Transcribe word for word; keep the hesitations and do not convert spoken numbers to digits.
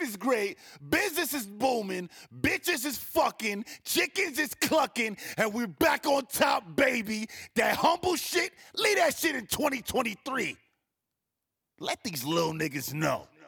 is great, business is booming, bitches is fucking, chickens is clucking, and we're back on top, baby. That humble shit, leave that shit in twenty twenty-three. Let these little niggas know.